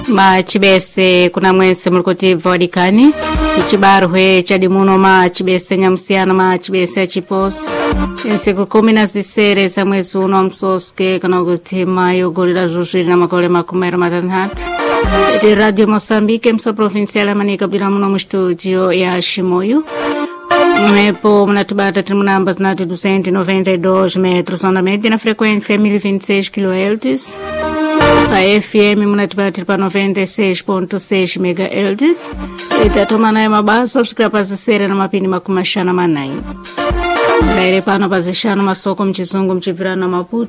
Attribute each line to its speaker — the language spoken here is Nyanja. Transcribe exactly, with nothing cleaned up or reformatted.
Speaker 1: machibese kuna mwense mulikotiva wadikani ichibarwe chadi muno machibese nyamusiana machibese achiposi insiku kumi na zisere za mwezi uno wa msoske kana kuti mayo golira zuzwiri na makole makumero matanhatu iti Radio Moçambique mso provincial amanika bila muno mustudio ya Shimoyu Mwepo mnatubata timu namba zinatu duzentos e noventa e dois metros onda média na frequência mil e vinte e seis kilohertz. A F M mnatubata para noventa e seis ponto seis megahertz. Itatoma nayo mabasa subscribe pasasera na mapini makumashana manai. Daire pano pasishano masoko mchizungu mchivirano Maputo.